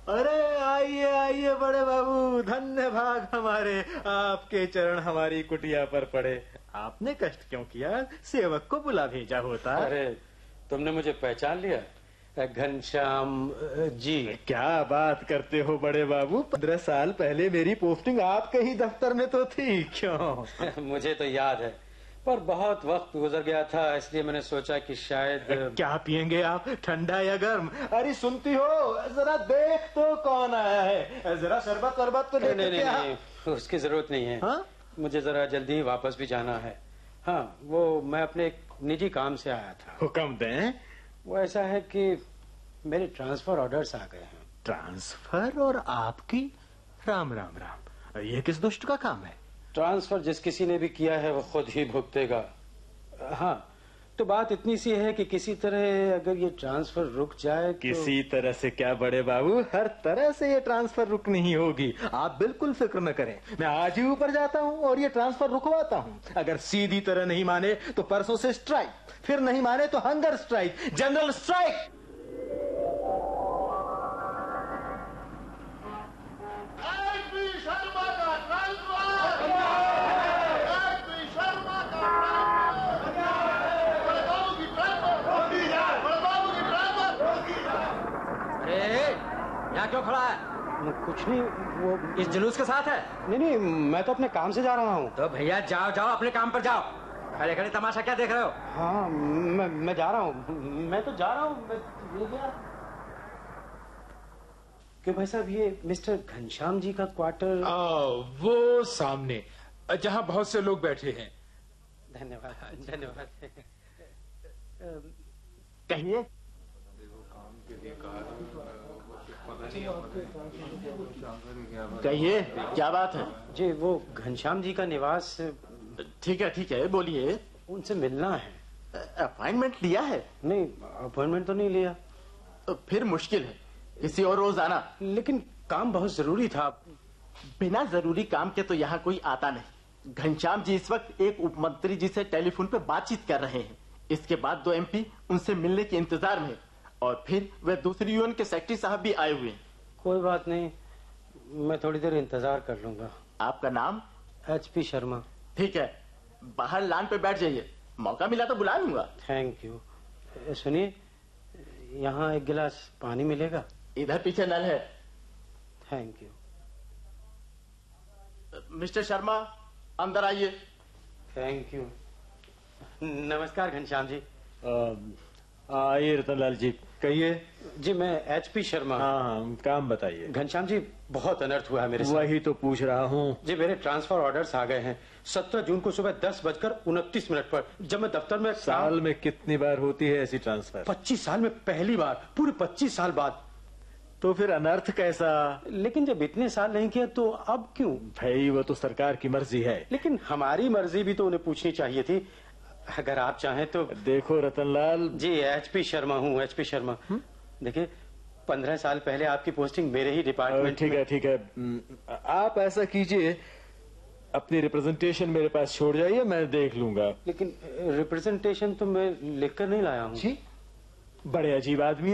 अरे आइए आइए बड़े बाबू, धन्य भाग हमारे, आपके चरण हमारी कुटिया पर पड़े। आपने कष्ट क्यों किया, सेवक को बुला भेजा होता। अरे तुमने मुझे पहचान लिया, घनश्याम जी। क्या बात करते हो बड़े बाबू, 15 साल पहले मेरी पोस्टिंग आपके ही दफ्तर में तो थी। क्यों? मुझे तो याद है, पर बहुत वक्त गुजर गया था, इसलिए मैंने सोचा कि शायद। क्या पियेंगे आप, ठंडा या गर्म? अरे सुनती हो, जरा देख तो कौन आया है, जरा शरबत वरबत तो नहीं, नहीं, नहीं, उसकी जरूरत नहीं है। हाँ? मुझे जरा जल्दी ही वापस भी जाना है। हाँ, वो मैं अपने एक निजी काम से आया था। हुक्म दें। वो ऐसा है कि मेरे ट्रांसफर ऑर्डर्स आ गए हैं। ट्रांसफर और आपकी? राम राम राम, ये किस दुष्ट का काम है? ट्रांसफर जिस किसी ने भी किया है वो खुद ही भुगतेगा। हाँ, तो बात इतनी सी है कि किसी तरह अगर ये ट्रांसफर रुक जाए तो... किसी तरह से क्या बड़े बाबू, हर तरह से ये ट्रांसफर रुकनी ही होगी। आप बिल्कुल फिक्र न करें, मैं आज ही ऊपर जाता हूँ और ये ट्रांसफर रुकवाता हूँ। अगर सीधी तरह नहीं माने तो परसों से स्ट्राइक, फिर नहीं माने तो हंगर स्ट्राइक, जनरल स्ट्राइक। यहाँ क्यों खड़ा है? कुछ नहीं, वो इस जुलूस के साथ है? नहीं नहीं, मैं तो अपने काम से जा रहा हूँ। तो भैया जाओ जाओ, अपने काम पर जाओ, खड़े खड़े तमाशा क्या देख रहे हो? हाँ, मैं जा रहा हूँ, मैं तो जा रहा हूँ। ये क्या? क्यों भाई साहब, ये मिस्टर घनश्याम जी का क्वार्टर? वो सामने, जहाँ बहुत से लोग बैठे हैं। धन्यवाद धन्यवाद। कहिए। कहिए, क्या बात है? जी, वो घनश्याम जी का निवास। ठीक है, बोलिए। उनसे मिलना है। अपॉइंटमेंट लिया है? नहीं, अपॉइंटमेंट तो नहीं लिया। तो फिर मुश्किल है, किसी और रोज आना। लेकिन काम बहुत जरूरी था। बिना जरूरी काम के तो यहाँ कोई आता नहीं। घनश्याम जी इस वक्त एक उपमंत्री जी से टेलीफोन पे बातचीत कर रहे हैं। इसके बाद 2 MP उनसे मिलने के इंतजार में, और फिर वह दूसरी यूनियन के सेक्रेटरी साहब भी आए हुए हैं। कोई बात नहीं, मैं थोड़ी देर इंतजार कर लूंगा। आपका नाम? HP शर्मा। ठीक है, बाहर लान पे बैठ जाइए, मौका मिला तो बुला लूंगा। Thank you. सुनिए, यहाँ एक गिलास पानी मिलेगा? इधर पीछे नल है। Thank you. मिस्टर शर्मा, अंदर आइए। Thank you. नमस्कार घनश्याम जी। आइए रतनलाल जी, कहिए। जी, मैं HP शर्मा। हाँ, काम बताइए। घनश्याम जी, बहुत अनर्थ हुआ है मेरे साथ। वही तो पूछ रहा हूँ। जी, मेरे ट्रांसफर ऑर्डर्स आ गए हैं 17 जून को सुबह 10:29 पर। जब मैं दफ्तर में... साल में कितनी बार होती है ऐसी ट्रांसफर? 25 साल में पहली बार, पूरे 25 साल बाद। तो फिर अनर्थ कैसा? लेकिन जब इतने साल नहीं किया तो अब क्यों? भाई, वो तो सरकार की मर्जी है। लेकिन हमारी मर्जी भी तो उन्हें पूछनी चाहिए थी। अगर आप चाहें तो... देखो रतनलाल जी, HP शर्मा हूँ, HP शर्मा। देखिए, 15 साल पहले आपकी पोस्टिंग मेरे ही डिपार्टमेंट। ठीक है, आप ऐसा कीजिए, अपनी रिप्रेजेंटेशन मेरे पास छोड़ जाइए, मैं देख लूंगा। लेकिन रिप्रेजेंटेशन तो मैं लिखकर नहीं लाया हूँ। जी, बड़े अजीब आदमी